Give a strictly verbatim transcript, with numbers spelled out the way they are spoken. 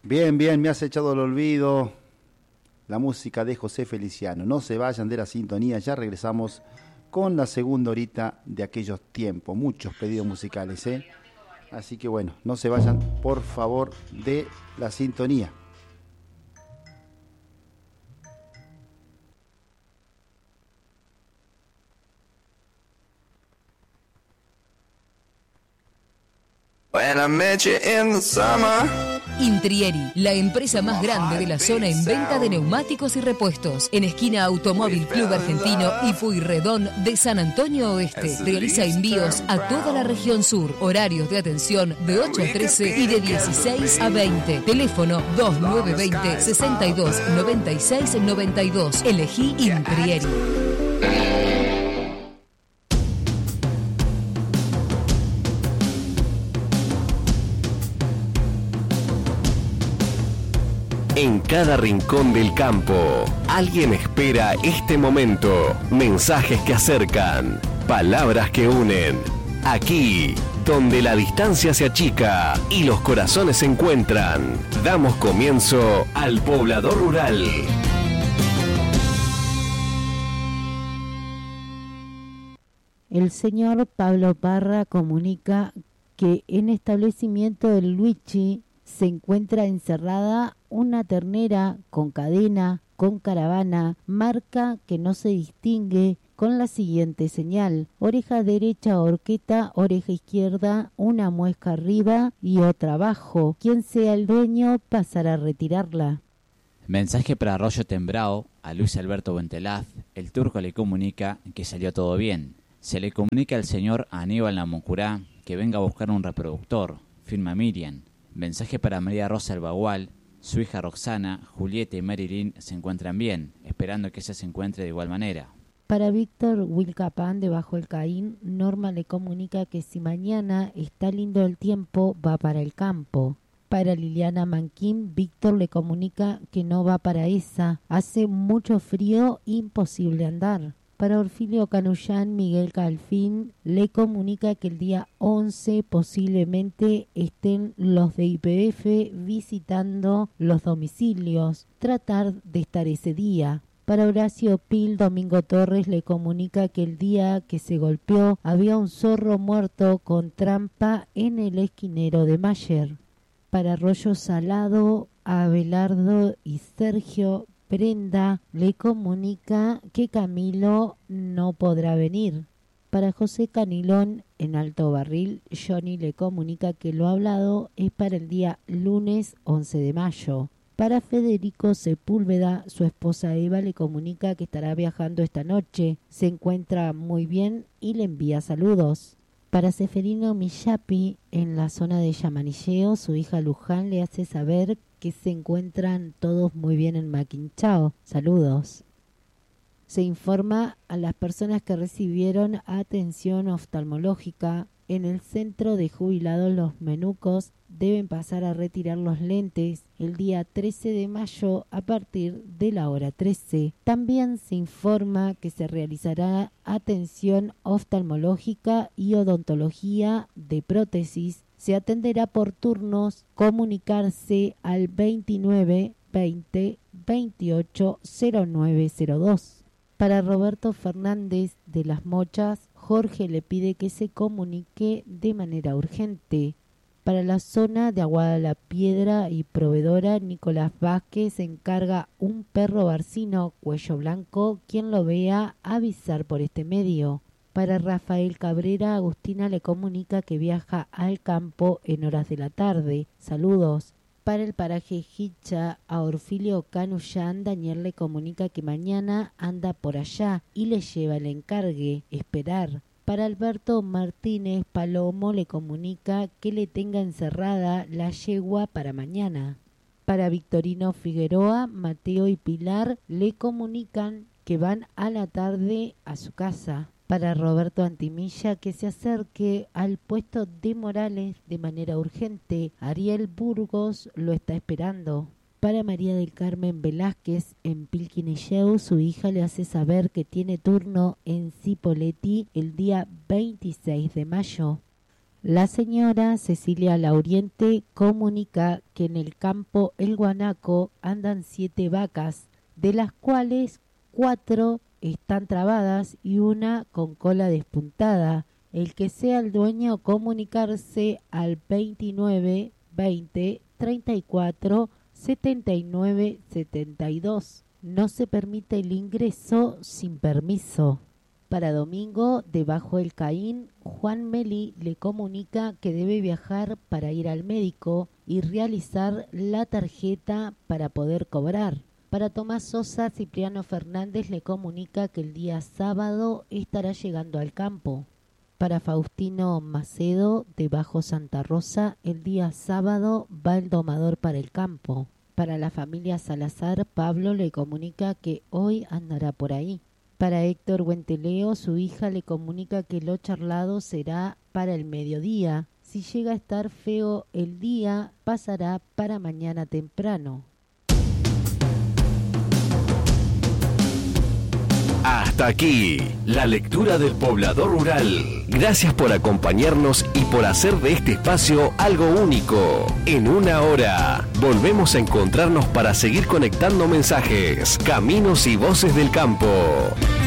Bien, bien, me has echado el olvido. La música de José Feliciano. No se vayan de la sintonía, ya regresamos con la segunda horita de aquellos tiempos. Muchos pedidos musicales, ¿eh? Así que bueno, no se vayan, por favor, de la sintonía. When I met you in the summer. Intrieri, la empresa más grande de la zona en venta de neumáticos y repuestos. En esquina Automóvil Club Argentino y Pueyrredón de San Antonio Oeste. Realiza envíos a toda la región sur. Horarios de atención de ocho a trece y de dieciséis a veinte. Teléfono dos nueve dos cero, seis dos nueve seis nueve dos. Elegí Intrieri. En cada rincón del campo, alguien espera este momento. Mensajes que acercan, palabras que unen. Aquí, donde la distancia se achica y los corazones se encuentran, damos comienzo al Poblador Rural. El señor Pablo Parra comunica que en establecimiento del Luigi se encuentra encerrada una ternera con cadena, con caravana, marca que no se distingue, con la siguiente señal: oreja derecha horqueta, oreja izquierda, una muesca arriba y otra abajo. Quien sea el dueño pasará a retirarla. Mensaje para Arroyo Tembrao, a Luis Alberto Buentelaz. El turco le comunica que salió todo bien. Se le comunica al señor Aníbal Namuncurá que venga a buscar un reproductor. Firma Miriam. Mensaje para María Rosa Albagual. Su hija Roxana, Julieta y Marilyn se encuentran bien, esperando que ella se encuentre de igual manera. Para Víctor Wilcapán de Bajo el Caín, Norma le comunica que si mañana está lindo el tiempo, va para el campo. Para Liliana Manquín, Víctor le comunica que no va para esa. Hace mucho frío, imposible andar. Para Orfilio Canullán, Miguel Calfín le comunica que el día once posiblemente estén los de I P F visitando los domicilios. Tratar de estar ese día. Para Horacio Pil, Domingo Torres le comunica que el día que se golpeó había un zorro muerto con trampa en el esquinero de Mayer. Para Arroyo Salado, Abelardo y Sergio, Brenda le comunica que Camilo no podrá venir. Para José Canilón, en Alto Barril, Johnny le comunica que lo hablado es para el día lunes once de mayo. Para Federico Sepúlveda, su esposa Eva le comunica que estará viajando esta noche. Se encuentra muy bien y le envía saludos. Para Seferino Millapi, en la zona de Yamanilleo, su hija Luján le hace saber que se encuentran todos muy bien en Maquinchao. Saludos. Se informa a las personas que recibieron atención oftalmológica. En el centro de jubilados Los Menucos deben pasar a retirar los lentes el día trece de mayo a partir de la hora trece. También se informa que se realizará atención oftalmológica y odontología de prótesis. Se atenderá por turnos. Comunicarse al veintinueve veinte veintiocho cero nueve cero dos. Para Roberto Fernández de Las Mochas, Jorge le pide que se comunique de manera urgente. Para la zona de Aguada la Piedra y proveedora, Nicolás Vázquez encarga un perro barcino cuello blanco. Quien lo vea, avisar por este medio. Para Rafael Cabrera, Agustina le comunica que viaja al campo en horas de la tarde. Saludos. Para el paraje Hicha, a Orfilio Canullán, Daniel le comunica que mañana anda por allá y le lleva el encargue. Esperar. Para Alberto Martínez Palomo le comunica que le tenga encerrada la yegua para mañana. Para Victorino Figueroa, Mateo y Pilar le comunican que van a la tarde a su casa. Para Roberto Antimilla, que se acerque al puesto de Morales de manera urgente. Ariel Burgos lo está esperando. Para María del Carmen Velázquez, en Pilquinilleu, su hija le hace saber que tiene turno en Cipolletti el día veintiséis de mayo. La señora Cecilia Lauriente comunica que en el campo El Guanaco andan siete vacas, de las cuales cuatro están trabadas y una con cola despuntada. El que sea el dueño comunicarse al veintinueve veinte treinta y cuatro setenta y nueve setenta y dos. No se permite el ingreso sin permiso. Para domingo, debajo del Caín, Juan Meli le comunica que debe viajar para ir al médico y realizar la tarjeta para poder cobrar. Para Tomás Sosa, Cipriano Fernández le comunica que el día sábado estará llegando al campo. Para Faustino Macedo, de Bajo Santa Rosa, el día sábado va el domador para el campo. Para la familia Salazar, Pablo le comunica que hoy andará por ahí. Para Héctor Huenteleo, su hija le comunica que lo charlado será para el mediodía. Si llega a estar feo el día, pasará para mañana temprano. Hasta aquí, la lectura del poblador rural. Gracias por acompañarnos y por hacer de este espacio algo único. En una hora, volvemos a encontrarnos para seguir conectando mensajes, caminos y voces del campo.